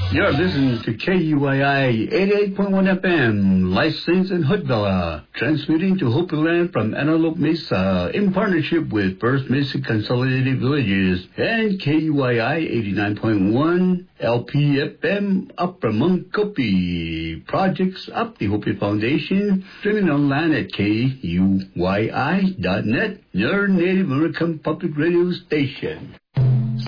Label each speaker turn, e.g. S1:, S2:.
S1: You're listening to KUYI 88.1 FM, licensed in Hoodville, transmitting to Hopi Land from Antelope Mesa in partnership with First Mesa Consolidated Villages and KUYI 89.1 LPFM Upper Munkopi. Projects up the Hopi Foundation, streaming online at KUYI.net, your Native American public radio station.